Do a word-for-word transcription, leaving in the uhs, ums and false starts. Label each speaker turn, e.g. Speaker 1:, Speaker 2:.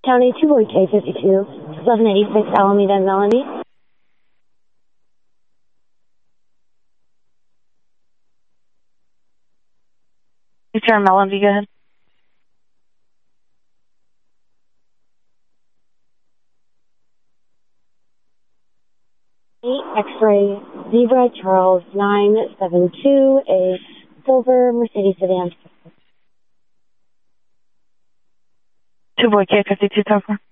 Speaker 1: County two boy K fifty-two, eleven eighty-six Alameda and Melanie.
Speaker 2: Sure, Melanie, go ahead.
Speaker 1: X-ray Zebra Charles nine seven two, a silver Mercedes sedan.
Speaker 2: two boy K fifty-two, Tower.